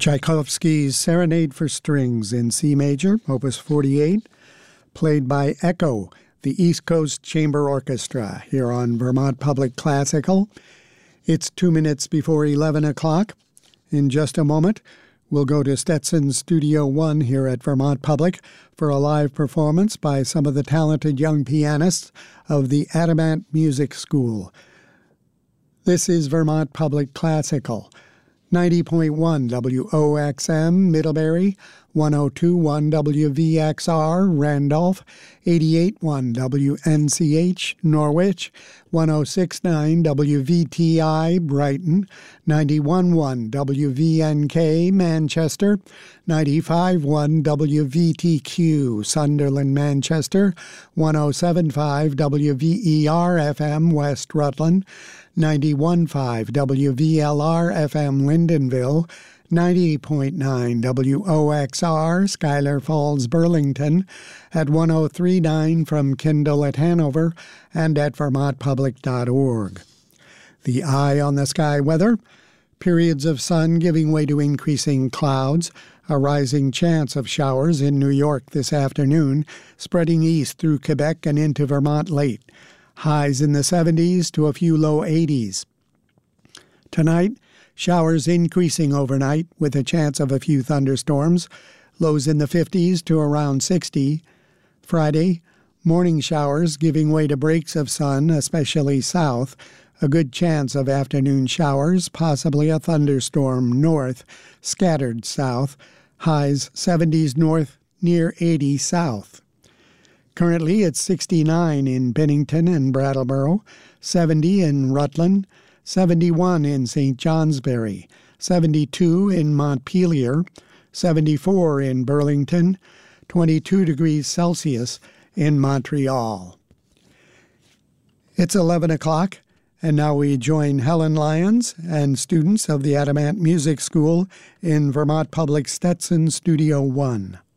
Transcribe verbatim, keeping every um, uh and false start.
Tchaikovsky's Serenade for Strings in C major, opus forty-eight, played by Echo, the East Coast Chamber Orchestra, here on Vermont Public Classical. It's two minutes before eleven o'clock. In just a moment, we'll go to Stetson Studio One here at Vermont Public for a live performance by some of the talented young pianists of the Adamant Music School. This is Vermont Public Classical. ninety point one W O X M, Middlebury, one oh two point one W V X R, Randolph, eighty-eight point one W N C H, Norwich, one oh six point nine W V T I, Brighton, ninety-one point one W V N K, Manchester, ninety-five point one W V T Q, Sunderland, Manchester, one oh seven point five W V E R F M, West Rutland, ninety-one point five W V L R F M, Lyndonville, ninety point nine W O X R, Schuyler Falls, Burlington, at one oh three point nine from Kindle at Hanover, and at vermont public dot org. The eye on the sky weather: periods of sun giving way to increasing clouds, a rising chance of showers in New York this afternoon, spreading east through Quebec and into Vermont late. Highs in the seventies to a few low eighties. Tonight, showers increasing overnight with a chance of a few thunderstorms, lows in the fifties to around sixty. Friday, morning showers giving way to breaks of sun, especially south, a good chance of afternoon showers, possibly a thunderstorm north, scattered south, highs seventies north, near eighty south. Currently, it's sixty-nine in Bennington and Brattleboro, seventy in Rutland, seventy-one in Saint Johnsbury, seventy-two in Montpelier, seventy-four in Burlington, twenty-two degrees Celsius in Montreal. It's eleven o'clock, and now we join Helen Lyons and students of the Adamant Music School in Vermont Public Stetson Studio One.